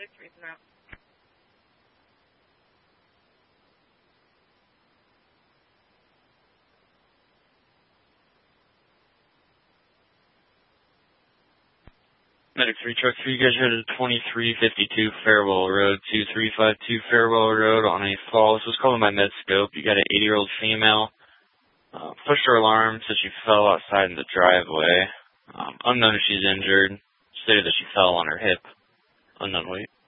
Medic 3, Truck 3, you guys are headed to 2352 Farewell Road, 2352 Farewell Road on a fall. This was called by Medscope. You got an 80-year-old female. Pushed her alarm, said she fell outside in the driveway. Unknown if she's injured. Stated that she fell on her hip. Unknown weight.